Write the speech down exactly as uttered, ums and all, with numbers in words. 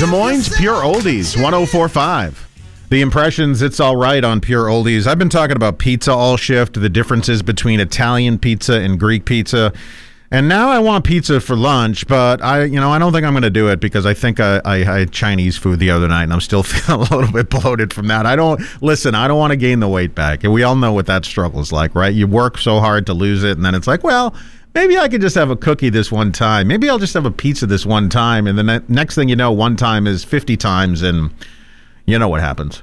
Des Moines Pure Oldies, one oh four point five. The Impressions, It's All Right on Pure Oldies. I've been talking about pizza all shift, the differences between Italian pizza and Greek pizza. And now I want pizza for lunch, but I, you know, I don't think I'm going to do it because I think I, I, I had Chinese food the other night, and I'm still feeling a little bit bloated from that. I don't listen. I don't want to gain the weight back, and we all know what that struggle is like, right? You work so hard to lose it, and then it's like, well, maybe I could just have a cookie this one time. Maybe I'll just have a pizza this one time, and the ne- next thing you know, one time is fifty times, and you know what happens.